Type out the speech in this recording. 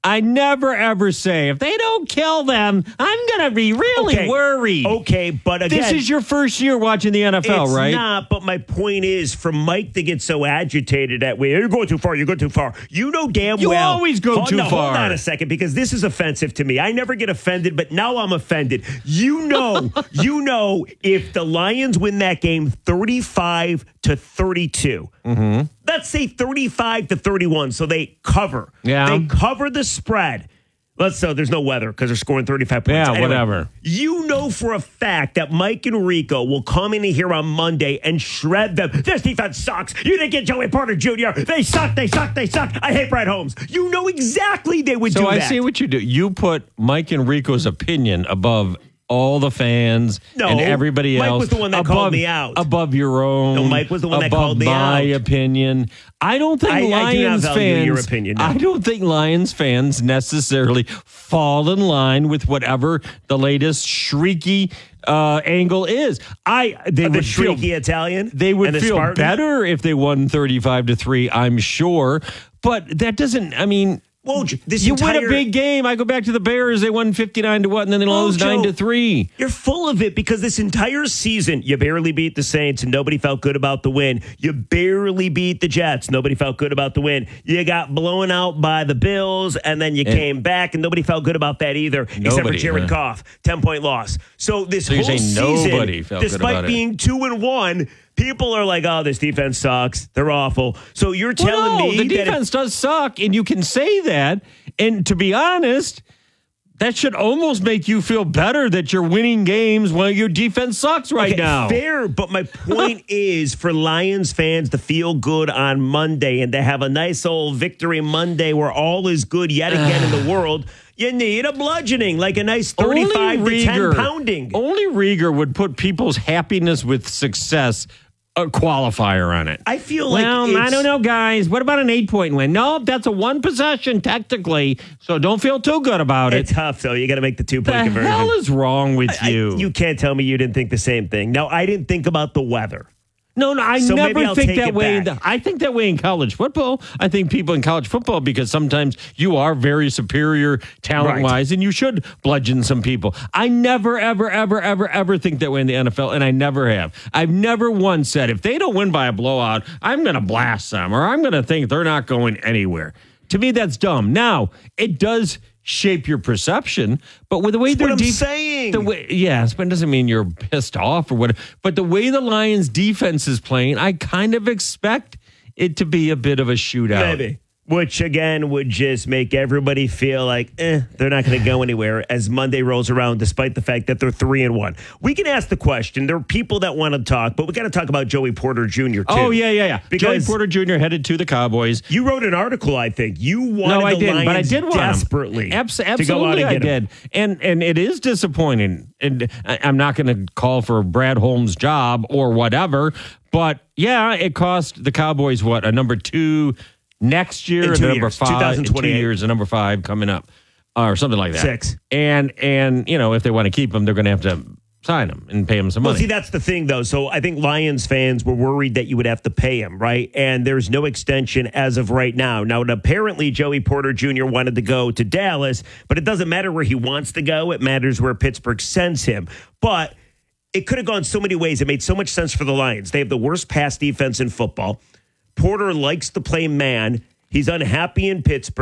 I never, ever say, if they don't kill them, I'm going to be really worried. Okay, but again, this is your first year watching the NFL, it's right? Not, but my point is, for Mike to get so agitated that way, you're going too far, you know damn well. You always go too far. Hold on a second, because this is offensive to me. I never get offended, but now I'm offended. You know, if the Lions win that game 35-32, let's say 35-31, so they cover. Yeah. They cover the spread. Let's say there's no weather because they're scoring 35 points. Yeah, anyway, whatever. You know for a fact that Mike and Rico will come in here on Monday and shred them. This defense sucks. You didn't get Joey Porter Jr. They suck. I hate Brad Holmes. You know exactly they would do that. So I see what you do. You put Mike and Rico's opinion above all the fans and everybody else. Mike was the one that called me out. Above your own. No, Mike was the one that called me out. Above my opinion. I don't think Lions I do not value fans. your opinion. No. I don't think Lions fans necessarily fall in line with whatever the latest shrieky angle is. They would shrieky Italian. They would feel Spartan? better if they won 35-3. I'm sure, but that doesn't. I mean. Well, you win a big game. I go back to the Bears. They won 59-1, and then they lost 9-3. You're full of it because this entire season, you barely beat the Saints, and nobody felt good about the win. You barely beat the Jets. Nobody felt good about the win. You got blown out by the Bills, and then you came back, and nobody felt good about that either, except for Jared Goff. 10-point loss. So this whole season, despite being 2-1, people are like, oh, this defense sucks. They're awful. So you're telling me the defense does suck, and you can say that. And to be honest, that should almost make you feel better that you're winning games while your defense sucks now. Fair, but my point is for Lions fans to feel good on Monday and to have a nice old victory Monday where all is good yet again in the world. You need a bludgeoning, like a nice 35-10 pounding. Only Rieger would put people's happiness with success a qualifier on it. I feel like I don't know, guys. What about an 8-point win? No, that's a one possession technically, so don't feel too good about it. It's tough, though. You got to make the 2-point conversion. What the hell is wrong with you? You can't tell me you didn't think the same thing. No, I didn't think about the weather. No, I never think that way. I think that way in college football. I think people in college football, because sometimes you are very superior talent-wise, and you should bludgeon some people. I never, ever, ever, ever, ever think that way in the NFL, and I never have. I've never once said, if they don't win by a blowout, I'm going to blast them, or I'm going to think they're not going anywhere. To me, that's dumb. Now, it does shape your perception, but with the way they're saying. Yes, but it doesn't mean you're pissed off or whatever. But the way the Lions defense is playing, I kind of expect it to be a bit of a shootout. Maybe. Which, again, would just make everybody feel like, they're not going to go anywhere as Monday rolls around, despite the fact that they're 3-1. We can ask the question. There are people that want to talk, but we got to talk about Joey Porter Jr., too. Oh, yeah. Because Joey Porter Jr. headed to the Cowboys. You wrote an article, I think. You wanted the Lions desperately absolutely, to go out and I did. And it is disappointing. And I'm not going to call for Brad Holmes' job or whatever, but, yeah, it cost the Cowboys, a number 2 next year, and number 5, 2 years, and number 5 coming up, or something like that. 6. And if they want to keep him, they're going to have to sign him and pay him some money. Well, see, that's the thing, though. So I think Lions fans were worried that you would have to pay him, right? And there's no extension as of right now. Now, apparently, Joey Porter Jr. wanted to go to Dallas, but it doesn't matter where he wants to go. It matters where Pittsburgh sends him. But it could have gone so many ways. It made so much sense for the Lions. They have the worst pass defense in football. Porter likes to play man. He's unhappy in Pittsburgh.